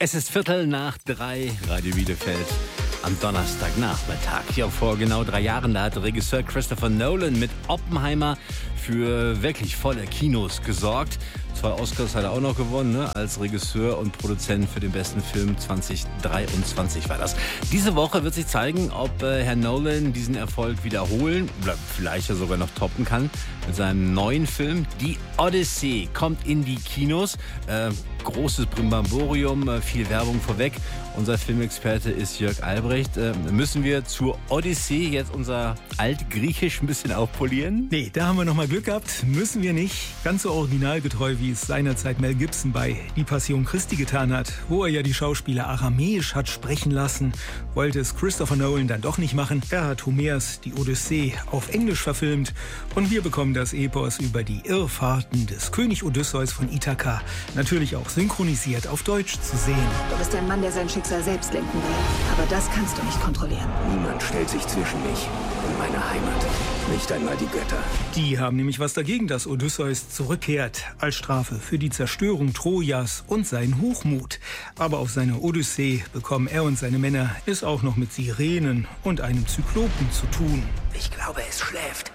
Es ist 2:15, Radio Bielefeld am Donnerstagnachmittag. Ja, vor genau 3 Jahren, da hat Regisseur Christopher Nolan mit Oppenheimer für wirklich volle Kinos gesorgt. 2 Oscars hat er auch noch gewonnen, ne? Als Regisseur und Produzent für den besten Film 2023 war das. Diese Woche wird sich zeigen, ob Herr Nolan diesen Erfolg wiederholen oder vielleicht ja sogar noch toppen kann mit seinem neuen Film. Die Odyssee kommt in die Kinos. Großes Brimborium, viel Werbung vorweg. Unser Filmexperte ist Jörg Albrecht. Müssen wir zur Odyssee jetzt unser Altgriechisch ein bisschen aufpolieren? Nee, da haben wir nochmal Glück gehabt. Müssen wir nicht. Ganz so originalgetreu, wie es seinerzeit Mel Gibson bei Die Passion Christi getan hat, wo er ja die Schauspieler aramäisch hat sprechen lassen, wollte es Christopher Nolan dann doch nicht machen. Er hat Homers Die Odyssee auf Englisch verfilmt und wir bekommen das Epos über die Irrfahrten des König Odysseus von Ithaka natürlich auch synchronisiert auf Deutsch zu sehen. Du bist ein Mann, der sein Schicksal selbst lenken will. Aber das kannst du nicht kontrollieren. Niemand stellt sich zwischen mich und meine Heimat. Nicht einmal die Götter. Die haben nämlich was dagegen, dass Odysseus zurückkehrt, als Strafe für die Zerstörung Trojas und seinen Hochmut. Aber auf seiner Odyssee bekommen er und seine Männer es auch noch mit Sirenen und einem Zyklopen zu tun. Ich glaube, es schläft.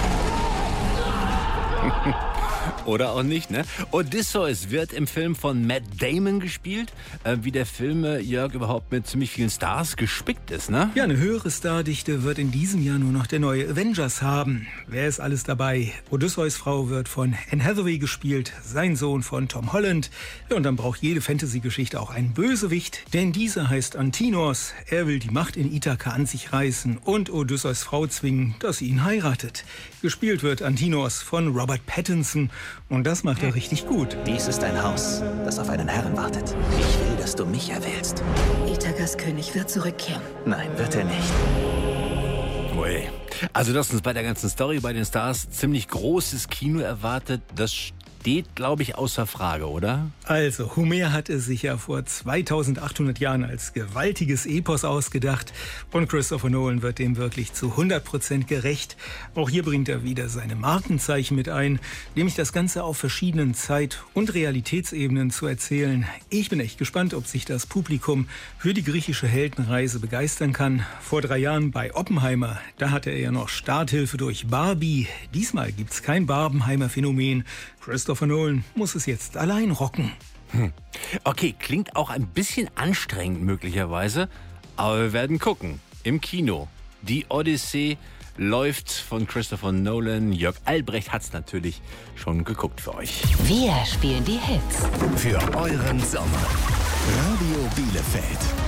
Oder auch nicht, ne? Odysseus wird im Film von Matt Damon gespielt. Wie der Film, Jörg, überhaupt mit ziemlich vielen Stars gespickt ist, ne? Ja, eine höhere Stardichte wird in diesem Jahr nur noch der neue Avengers haben. Wer ist alles dabei? Odysseus Frau wird von Anne Hathaway gespielt, sein Sohn von Tom Holland. Ja, und dann braucht jede Fantasy-Geschichte auch einen Bösewicht, denn dieser heißt Antinos. Er will die Macht in Ithaka an sich reißen und Odysseus Frau zwingen, dass sie ihn heiratet. Gespielt wird Antinos von Robert Pattinson. Und das macht er richtig gut. Dies ist ein Haus, das auf einen Herrn wartet. Ich will, dass du mich erwählst. Ithakas König wird zurückkehren. Nein, wird er nicht. Ui. Also, dass uns bei der ganzen Story, bei den Stars ziemlich großes Kino erwartet, das steht, glaube ich, außer Frage, oder? Also, Homer hat es sich ja vor 2800 Jahren als gewaltiges Epos ausgedacht und Christopher Nolan wird dem wirklich zu 100% gerecht. Auch hier bringt er wieder seine Markenzeichen mit ein, nämlich das Ganze auf verschiedenen Zeit- und Realitätsebenen zu erzählen. Ich bin echt gespannt, ob sich das Publikum für die griechische Heldenreise begeistern kann. Vor 3 Jahren bei Oppenheimer, da hatte er ja noch Starthilfe durch Barbie. Diesmal gibt's kein Barbenheimer-Phänomen. Christopher Nolan muss es jetzt allein rocken. Okay, klingt auch ein bisschen anstrengend möglicherweise, aber wir werden gucken. Im Kino. Die Odyssee läuft von Christopher Nolan. Jörg Albrecht hat's natürlich schon geguckt für euch. Wir spielen die Hits. Für euren Sommer. Radio Bielefeld.